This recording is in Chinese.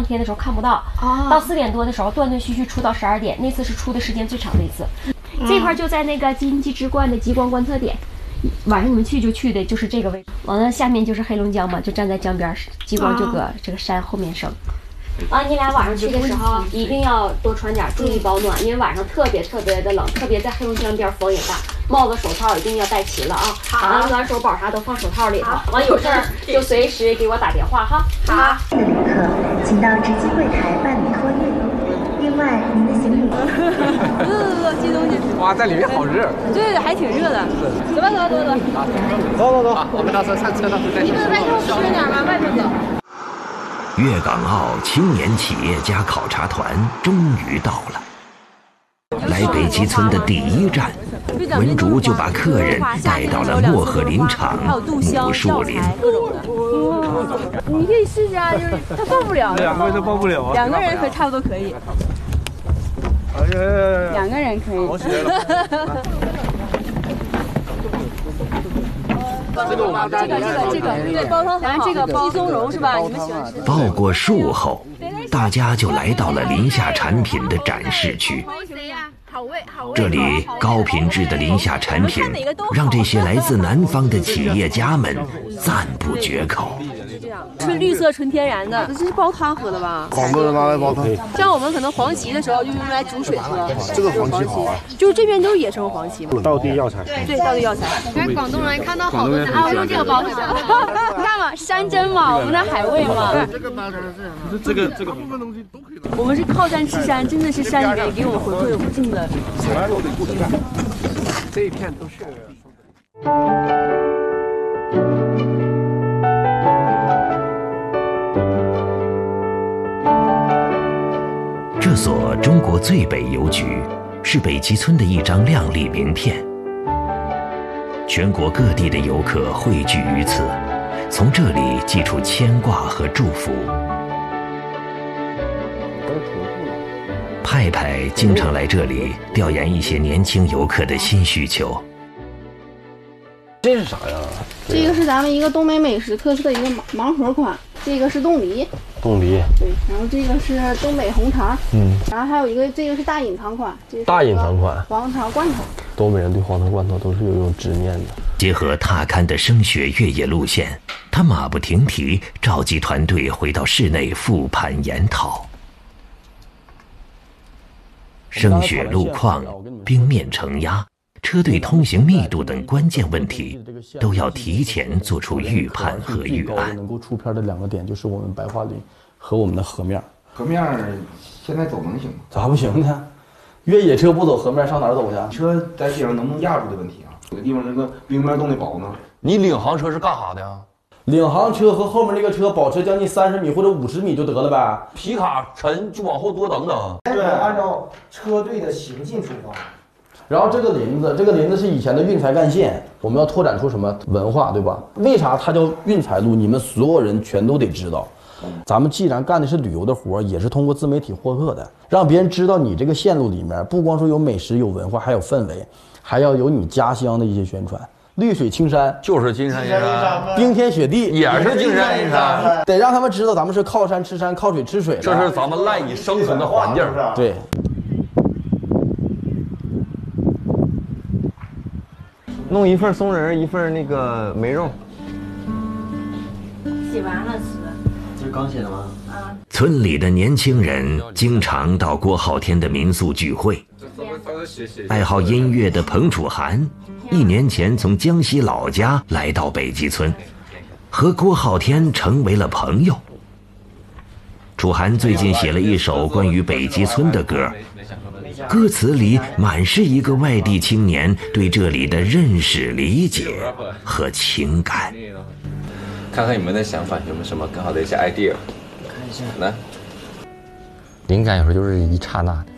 当天的时候看不到，到4点多的时候断断续续出到12点，那次是出的时间最长的一次。这块就在那个金鸡之冠的极光观测点，晚上你们去就去的就是这个位置。完了下面就是黑龙江嘛，就站在江边，极光就搁这个山后面升。你俩晚上去的时候一定要多穿点，注意保暖，因为晚上特别的冷，特别在黑龙江边风也大，帽子手套一定要带齐了啊。完了暖手宝啥都放手套里头，完有事儿就随时给我打电话哈。好。 旅客，请到值机柜台办理托运。另外，您的行李。 寄东西。哇，在里面好热。对，还挺热的。走吧。走，我们到时候上车到时候再。你们外头吃点吧，外头走。 粤港澳青年企业家考察团终于到了。来北极村的第一站，文竹就把客人带到了漠河林场母树林。 你可以试试啊，就是他抱不了。 2个人都抱不了啊。 2个人可差不多可以。2个人可以。 好学了。 这个，对，煲汤很好。这个鸡松茸是吧？你们喜欢吃？ 抱过树后，大家就来到了林下产品的展示区。这里高品质的林下产品让这些来自南方的企业家们赞不绝口。 是绿色纯天然的，这是煲汤喝的吧？ 好多人拿来煲汤。 像我们可能黄芪的时候就用来煮水喝。 这个黄芪好啊， 就是这边都是野生黄芪嘛。 道地药材。 对，道地药材。因为广东人看到好多我用这个煲汤。你看嘛，山珍嘛，我们的海味嘛。 这个东西都可以。 我们是靠山吃山，真的是山里面给我们回馈无尽的。 这一片都是。 这所中国最北邮局是北极村的一张亮丽名片，全国各地的游客汇聚于此，从这里寄出牵挂和祝福。派派经常来这里调研一些年轻游客的新需求。 这是啥呀？ 这个是咱们一个东北美食特色的一个盲盒款，这个是冻梨。 冻梨。 对，然后这个是东北红肠。然后还有一个，这个是大隐藏款。 大隐藏款。 黄肠罐头。 东北人对黄肠罐头都是有一种执念的。 结合踏勘的升学越野路线，他马不停蹄召集团队回到市内复盘研讨。升雪路况、冰面承压、车队通行密度等关键问题，都要提前做出预判和预案。 能够出片的2个点就是我们白桦林和我们的河面。 河面现在走能行吗？ 咋不行呢？越野车不走河面上哪儿走去？ 车在街上能不能压住的问题啊？有的地方那个冰面冻得薄呢。 你领航车是干啥的呀？ 领航车和后面这个车保持将近30米或者50米就得了呗。 皮卡沉就往后多等等。 对，按照车队的行进出发。 然后这个林子是以前的运材干线，我们要拓展出什么文化，对吧？为啥它叫运材路？你们所有人全都得知道。咱们既然干的是旅游的活，也是通过自媒体获客的，让别人知道你这个线路里面不光说有美食、有文化，还有氛围，还要有你家乡的一些宣传。绿水青山就是金山银山， 冰天雪地也是金山银山， 得让他们知道咱们是靠山吃山，靠水吃水的， 这是咱们赖以生存的环境。 对。 弄一份松仁，一份那个梅肉。 写完了吃。 这是刚写的吗？ 啊。 村里的年轻人经常到郭浩天的民宿聚会。爱好音乐的彭楚涵1年前从江西老家来到北极村，和郭浩天成为了朋友。楚涵最近写了一首关于北极村的歌，歌词里满是一个外地青年对这里的认识、理解和情感。 看看你们的想法有没有什么更好的一些 idea？ 看一下， 来， 灵感有时候就是一刹那的。